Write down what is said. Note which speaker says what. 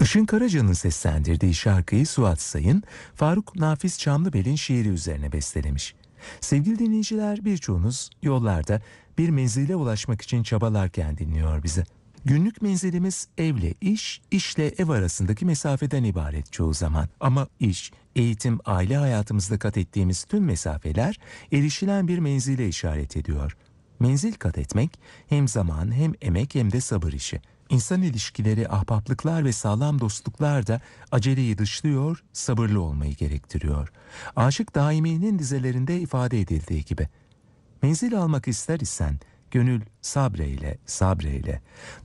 Speaker 1: Işın Karaca'nın seslendirdiği şarkıyı Suat Sayın, Faruk Nafiz Çamlıbel'in şiiri üzerine bestelemiş. Sevgili dinleyiciler, birçoğunuz yollarda bir menzile ulaşmak için çabalarken dinliyor bizi. Günlük menzilimiz evle iş, işle ev arasındaki mesafeden ibaret çoğu zaman. Ama iş, eğitim, aile hayatımızda kat ettiğimiz tüm mesafeler erişilen bir menzile işaret ediyor. Menzil kat etmek hem zaman hem emek hem de sabır işi. İnsan ilişkileri, ahbaplıklar ve sağlam dostluklar da aceleyi dışlıyor, sabırlı olmayı gerektiriyor. Aşık Daimi'nin dizelerinde ifade edildiği gibi. Menzil almak ister isen, gönül sabreyle, sabreyle.